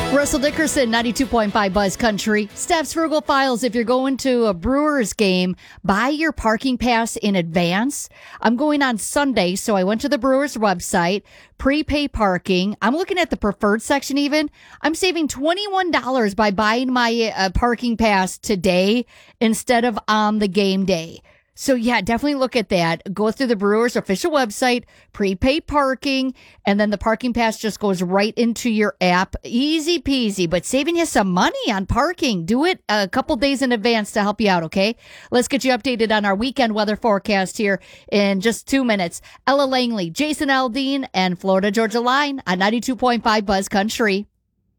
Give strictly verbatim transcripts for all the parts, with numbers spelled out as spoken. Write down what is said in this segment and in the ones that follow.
Russell Dickerson, ninety-two point five Buzz Country. Steph's Frugal Files, if you're going to a Brewers game, buy your parking pass in advance. I'm going on Sunday, so I went to the Brewers website, prepay parking. I'm looking at the preferred section even. I'm saving twenty-one dollars by buying my uh, parking pass today instead of on the game day. So, yeah, definitely look at that. Go through the Brewers official website, prepay parking, and then the parking pass just goes right into your app. Easy peasy, but saving you some money on parking. Do it a couple days in advance to help you out, okay? Let's get you updated on our weekend weather forecast here in just two minutes. Ella Langley, Jason Aldean, and Florida Georgia Line on ninety-two point five Buzz Country.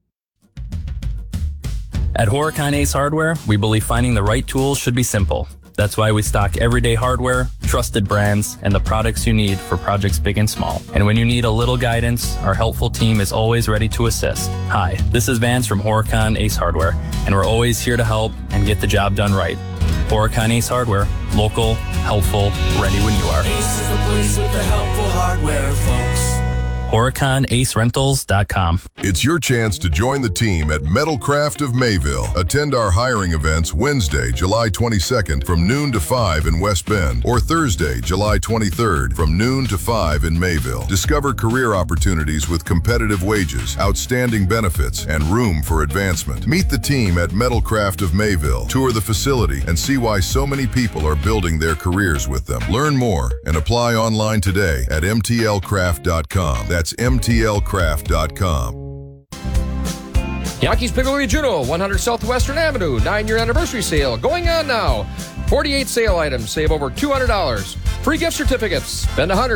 At Horicon Ace Hardware, we believe finding the right tools should be simple. That's why we stock everyday hardware, trusted brands, and the products you need for projects big and small. And when you need a little guidance, our helpful team is always ready to assist. Hi, this is Vance from Horicon Ace Hardware, and we're always here to help and get the job done right. Horicon Ace Hardware, local, helpful, ready when you are. Ace is the place with the helpful hardware, folks. Horicon Ace Rentals dot com. It's your chance to join the team at Metalcraft of Mayville. Attend our hiring events Wednesday, July twenty-second from noon to five in West Bend, or Thursday, July twenty-third from noon to five in Mayville. Discover career opportunities with competitive wages, outstanding benefits, and room for advancement. Meet the team at Metalcraft of Mayville. Tour the facility and see why so many people are building their careers with them. Learn more and apply online today at M T L craft dot com. That's M T L craft dot com. Yankees Piggery Juno, one hundred Southwestern Avenue, nine-year anniversary sale going on now. forty-eight sale items, save over two hundred dollars. Free gift certificates, spend one hundred dollars.